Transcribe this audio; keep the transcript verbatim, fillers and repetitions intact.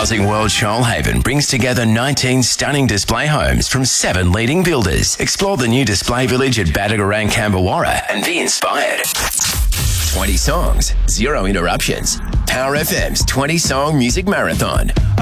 Housing World Shoalhaven brings together nineteen stunning display homes from seven leading builders. Explore the new display village at Badagarang, Cambawarra and be inspired. twenty songs, zero interruptions. Power F M's twenty Song Music Marathon.